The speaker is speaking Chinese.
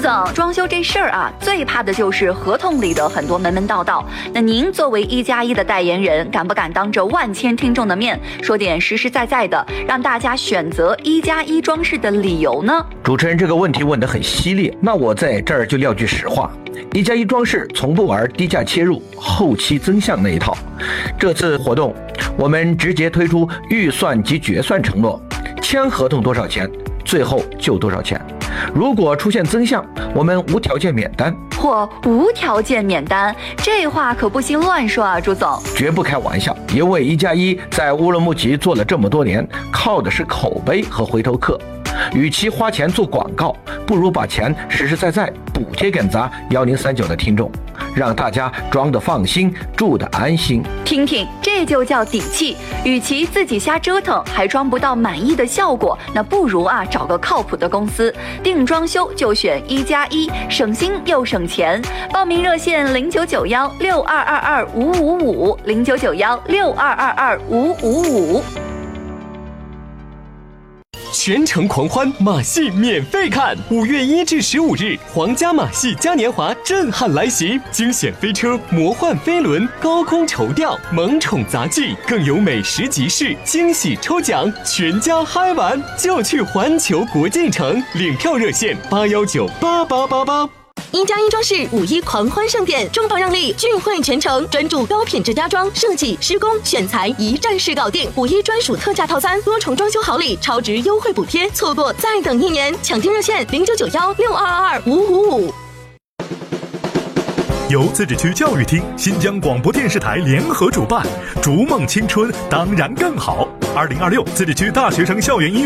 总，装修这事儿啊，最怕的就是合同里的很多门门道道。那您作为1+1的代言人，敢不敢当着万千听众的面说点实实在在的，让大家选择1+1装饰的理由呢？ 主持人这个问题问得很犀利，那我在这儿就撂句实话，1+1装饰从不玩低价切入、后期增项那一套。这次活动，我们直接推出预算及决算承诺，签合同多少钱，最后就多少钱。如果出现增项，我们无条件免单。 或无条件免单，这话可不行乱说啊，朱总。 绝不开玩笑，因为1+1在乌鲁木齐做了这么多年，靠的是口碑和回头客。与其花钱做广告，不如把钱实实在在补贴给咱1039的听众，让大家装得放心，住得安心。 听听，这就叫底气。与其自己瞎折腾，还装不到满意的效果，那不如找个靠谱的公司，定装修就选1+1，省心又省钱。报名热线0991-6222-555，0991-6222-555。 全程狂欢，马戏免费看！5月1至15日，皇家马戏嘉年华震撼来袭，惊险飞车、魔幻飞轮、高空绸吊、萌宠杂技，更有美食集市、惊喜抽奖，全家嗨玩！就去环球国际城，领票热线8198888。 1+1装饰5·1狂欢盛典，重磅让利，聚会全程，专注高品质家装设计、施工、选材，一站式搞定。5·1专属特价套餐，多重装修好礼，超值优惠补贴，错过再等1年。抢订热线0991-6222-555。 由自治区教育厅、新疆广播电视台联合主办，逐梦青春当然更好。2026自治区大学生校园音乐